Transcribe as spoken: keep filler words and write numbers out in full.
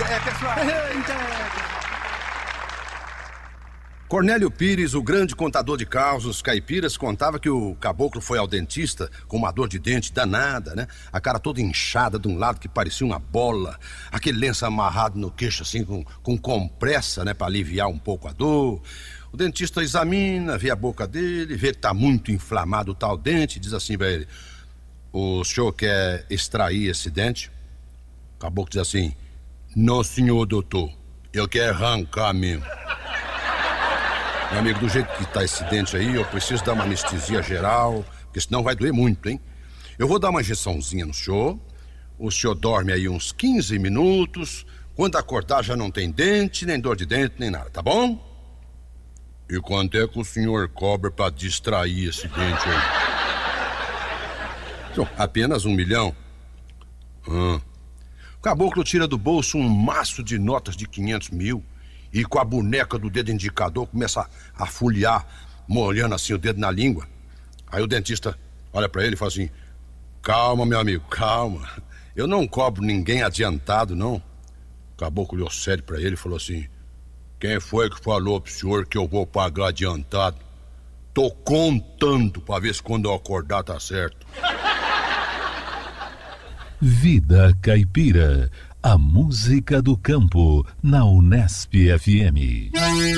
É, pessoal. Cornélio Pires, o grande contador de causos caipiras, contava que o caboclo foi ao dentista com uma dor de dente danada, né? A cara toda inchada de um lado que parecia uma bola, aquele lenço amarrado no queixo assim com, com compressa, né? Pra aliviar um pouco a dor. O dentista examina, vê a boca dele, vê que tá muito inflamado o tal dente e diz assim pra ele: o senhor quer extrair esse dente? O caboclo diz assim: não, senhor doutor, eu quero arrancar mesmo. Meu amigo, do jeito que tá esse dente aí, eu preciso dar uma anestesia geral, porque senão vai doer muito, hein? Eu vou dar uma injeçãozinha no senhor, o senhor dorme aí uns quinze minutos, quando acordar já não tem dente, nem dor de dente, nem nada, tá bom? E quanto é que o senhor cobra pra distrair esse dente aí? Então, apenas um milhão? Ah. O caboclo tira do bolso um maço de notas de quinhentos mil e com a boneca do dedo indicador começa a, a folhear, molhando assim o dedo na língua. Aí o dentista olha pra ele e fala assim: calma, meu amigo, calma. Eu não cobro ninguém adiantado, não. O caboclo olhou sério pra ele e falou assim: quem foi que falou pro senhor que eu vou pagar adiantado? Tô contando pra ver se quando eu acordar tá certo. Vida Caipira, a música do campo, na Unesp F M.